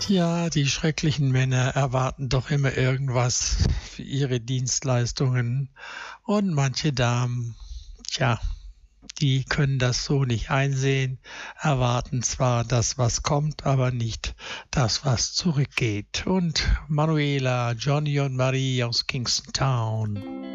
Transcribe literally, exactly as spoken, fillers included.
Ja, die schrecklichen Männer erwarten doch immer irgendwas für ihre Dienstleistungen und manche Damen, tja, die können das so nicht einsehen, erwarten zwar das, was kommt, aber nicht das, was zurückgeht. Und Manuela, Johnny und Marie aus Kingston Town.